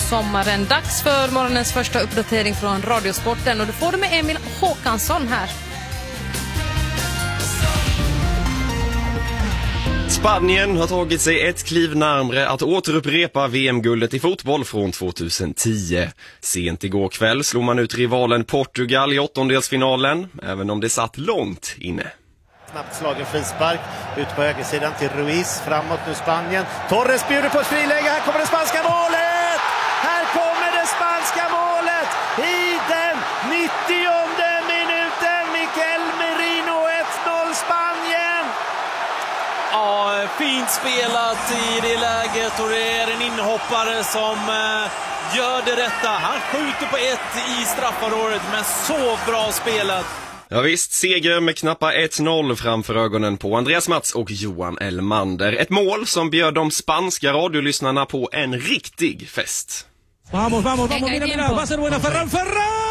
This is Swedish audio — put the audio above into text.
sommaren. Dags för morgonens första uppdatering från Radiosporten, och du får det med Emil Håkansson här. Spanien har tagit sig ett kliv närmare att återupprepa VM-guldet i fotboll från 2010. Sent igår kväll slog man ut rivalen Portugal i åttondelsfinalen, även om det satt långt inne. Snabbt slagen frispark ut på högersidan till Ruiz, framåt nu Spanien. Torres bjuder på ett friläge, här kommer det spanska målet! Här kommer det spanska målet i den 90:e minuten. Mikel Merino, 1-0 Spanien! Ja, fint spelat i det läget, och det är en inhoppare som gör det rätta. Han skjuter på ett i straffområdet, men så bra spelat. Ja visst, seger med knappa 1-0 framför ögonen på Andreas Mats och Johan Elmander. Ett mål som bjöd de spanska radiolyssnarna på en riktig fest. Vamos, mira, va a ser buena Ferran!